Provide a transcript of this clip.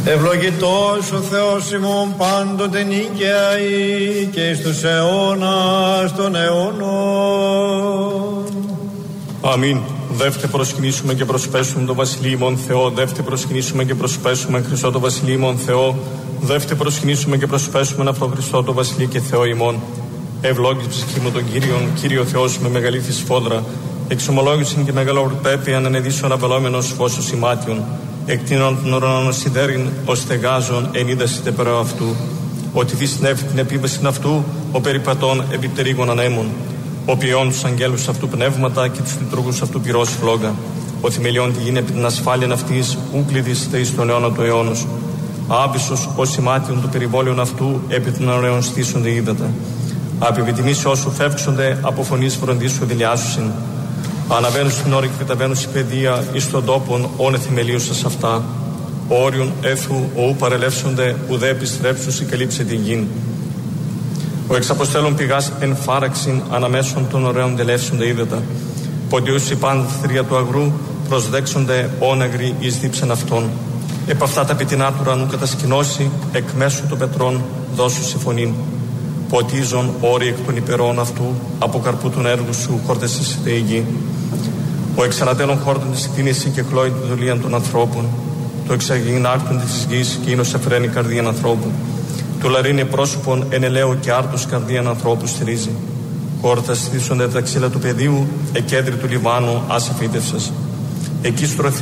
Ευλογητός ο Θεός ημών πάντοτε νίκαιαη και εις τους αιώνας των αιώνων. Αμήν. Δεύτε προσκυνήσουμε και προσπέσουμε το Βασιλείο ημών Θεό. Δεύτε προσκυνήσουμε και προσπέσουμε Χριστό το Βασιλείο ημών Θεό. Δεύτε προσκυνήσουμε και προσπέσουμε να Χριστό το Βασιλείο και Θεό ημών. Ευλόγης ψυχή μου τον Κύριον, Κύριο Θεός με μεγαλήθη σφόδρα. Εξομολόγησιν και μεγαλοπρέπειαν ανεδίσσον αβελόμενος φως σημάτιον. Εκτείνον των ουρανών σιδέριν, ω στεγάζον ενίδασιτε περό αυτού. Ότι δυσνεύει την επίβαση αυτού, ο περιπατών επιπτερίγων ανέμων. Ο ποιόν τους αγγέλους αυτού πνεύματα και τους λειτουργούς αυτού πυρός φλόγα. Ο θημελιών τη γίνει επί την ασφάλεια αυτής, ούκληδης εις τον αιώνα του αιώνος. Άπισσος ο σημάτιον του περιβόλιον αυτού, επί των ωραίων στήσονται είδατα. Απ' όσου φεύξονται, από φωνής φροντίσου δηλιάζουσιν. Αναβαίνουν στην όρη και καταβαίνουν στην παιδεία, εις των τόπων, όνε θημελίουσας αυτά. Όριον έθου, οού παρελεύσονται, ουδέ επιστρέψους ή καλύψε την γην. Ο εξαποστέλων πηγάς εν φάραξιν αναμέσων των ωραίων τελεύσονται είδατα. Ποντιούς οι πάνθρια του αγρού προσδέξονται όναγροι εις δίψεν αυτών. Επ' αυτά τα πιτινά του ουρανού κατασκηνώσει, εκ μέσου των πετρών δώσου συμφωνήν. Ποτίζον όροι εκ των υπερών αυτού, από καρπού των έργου σου χορτεσίσετε η γη. Ο εξανατέλων χόρτων της κτίνηση και κλώει την δουλεία των ανθρώπων. Το εξαγεινάκτων της γης και είναι εφραίνει καρδίαν ανθρώπου. Του λαρίνε πρόσωπον εν ελαίο και άρτος καρδίαν ανθρώπου στηρίζει. Χόρτα στήσονται τα ξύλα του πεδίου, εκέντρη του Λιβάνου άσε φύτευσες. Εκεί στρωθεί